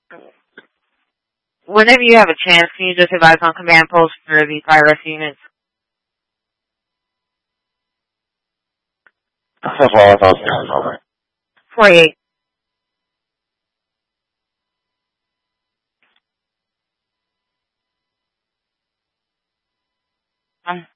Whenever you have a chance, can you just advise on command post for the fire rescue units? That's all I thought. Over. 48. Um,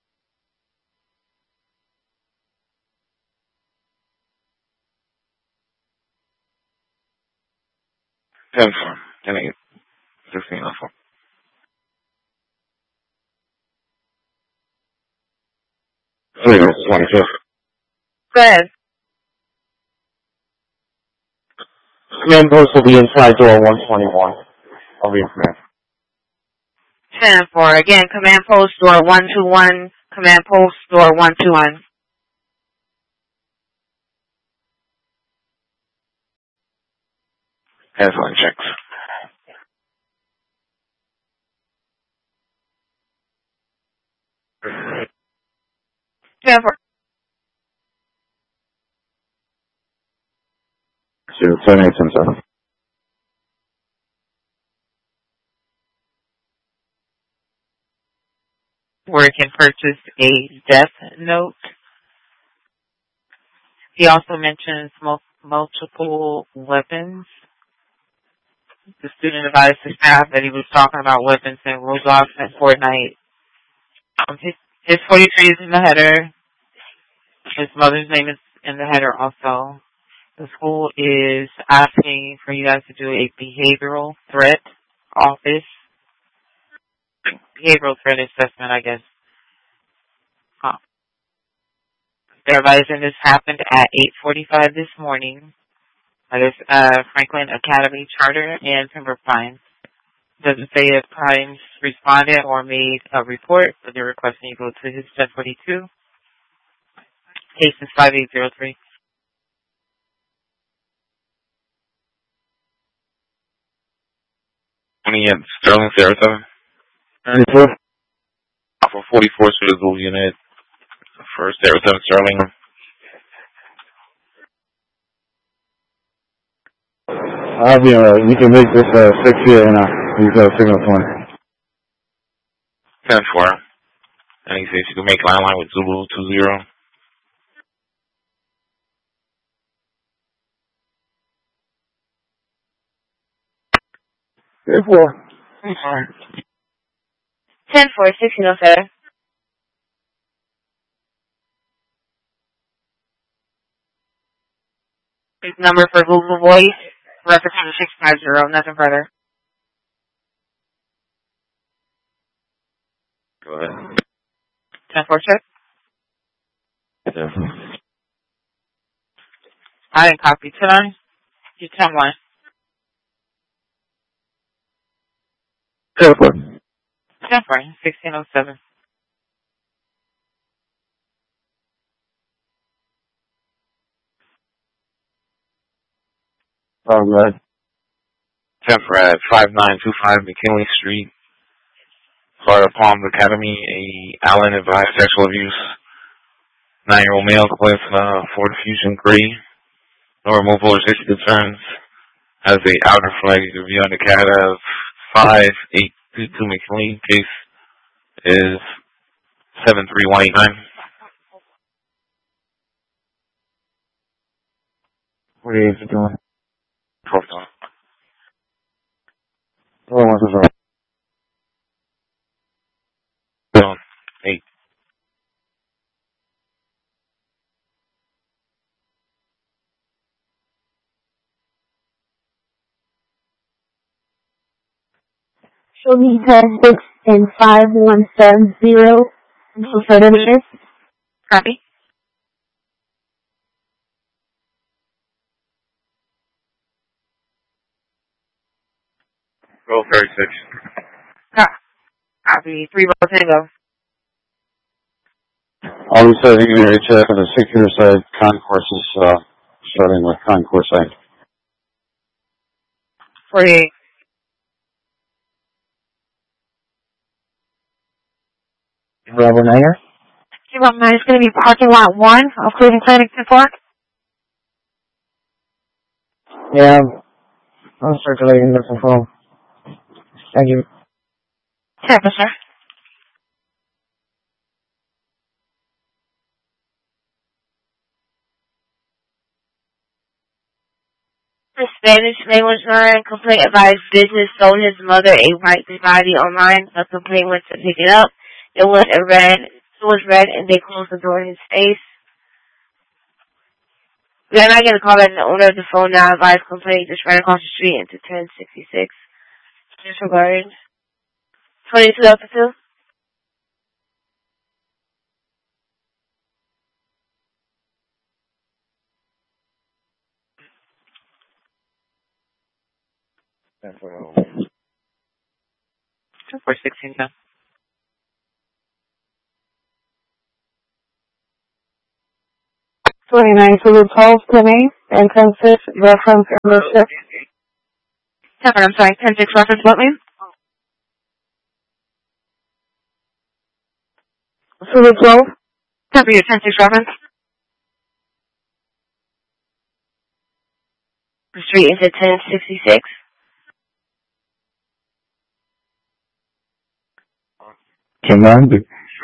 10-4. 10-8. 16-4. Go ahead. Command post will be inside door 121. I'll be in command. 10-4. Again, command post door 121. Command post door 121. Headline checks. Ten-4. 78-7. Where he can purchase a death note. He also mentions multiple weapons. The student advised the staff that he was talking about weapons in Roblox and Fortnite. His 43 is in the header. His mother's name is in the header also. The school is asking for you guys to do a behavioral threat office. Behavioral threat assessment, I guess. They're advising this happened at 8:45 this morning. That is Franklin Academy Charter in Pembroke Pines. Doesn't say if Pines responded or made a report, but they're requesting you go to his 1042. Case is 5803. At Sterling, Sarasota. 94. Alpha 44 Suitable Unit for Sarasota, Sterling. I'll be alright. You can make this 6 here and use signal 20. 10-4. And he says you can make line with Zulu 20. Hey, 4. 10-4, 1607. His number for Google Voice, reference to 650, nothing further. Go ahead. 10-4, check. Yeah. I didn't copy tonight. You 10-1. 10-4. 10-4, 1607. All right. 10-4 at 5925 McKinley Street. Florida Palms Academy, a Allen advised sexual abuse. 9-year-old male complains Ford Fusion Gray. No removal or safety concerns. Has a outer flag review on the CAT of 5822 McKinley. Case is 73189. What are you doing? 12. Oh, what's this on? 8. Show me 10-6 and 5170. No further minutes. Copy. Roll 36. Copy. 3 Bravo Tango. All we said, you can check on the secure side concourse is starting with concourse side. 48. Bravo Nanger? Zero 9 is going to be parking lot 1 of Cleveland Clinic 2 Park. Yeah, I'm circulating the phone. Thank you. Tampa, sir. The Spanish language line, complaint advised business sold his mother a white body online. A complaint went to pick it up. It was red and they closed the door in his face. We are not going to call back the owner of the phone now. Advised complaint just right across the street into 1066. Disregard. 22 Delta 2. For 16 now. To the 12 to me and 10-6 reference ownership. Temper, I'm sorry, 10-6 reference what mean? To the 12. Temper, your 10-6 reference? The street is at 1066. Command.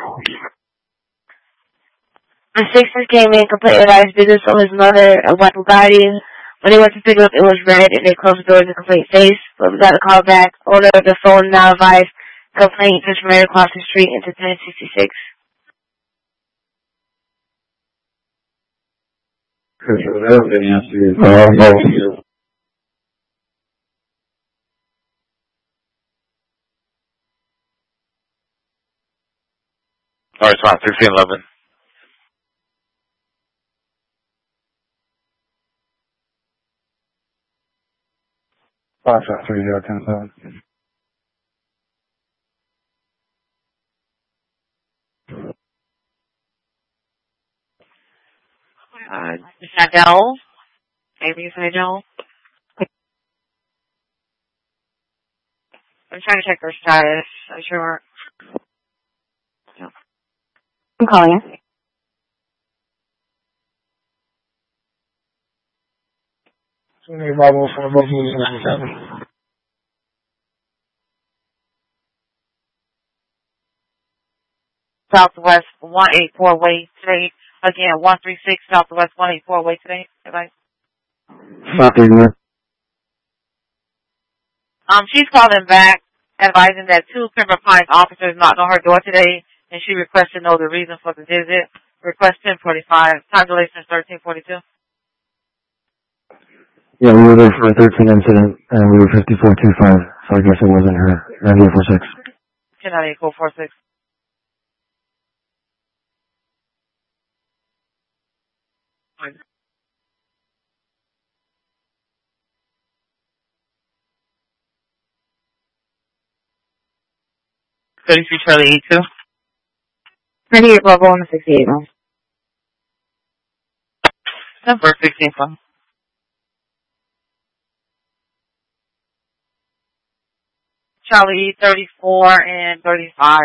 The Sixers came in, complaint advised business on his mother, a white body. When they went to pick it up, it was red, and they closed the door in the complaint face. But we got a call back. Owner of the phone now advised complaint just ran across the street into 1066. No. All right, spot 1611. Five 3010 Adele. Maybe it's Adele. I'm trying to check her status. I'm sure. I'm calling you. Southwest 184 way today. Again, 136 Southwest 184 way today. Nothing. She's calling back, advising that 2 Pembroke Pines officers knocked on her door today, and she requested to know the reason for the visit. Request 1045. Time delay since 1342. Yeah, we were there for a 13 incident, and we were 5425, so I guess it wasn't her. 9846. 1098-446. Fine. 33 Charlie 82. 98 Bravo on the 68 miles. Number 16 phone. Charlie 34 and 35.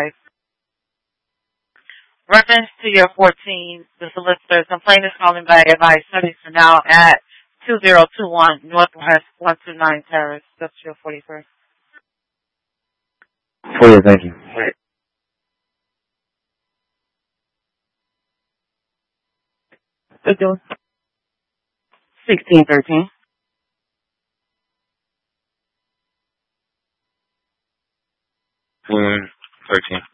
Reference to your 14, the solicitor, complainant calling back advice studies for now at 2021 Northwest 129 Terrace, Industrial 43. Thank you. Good doing. 1613. Balloon 13.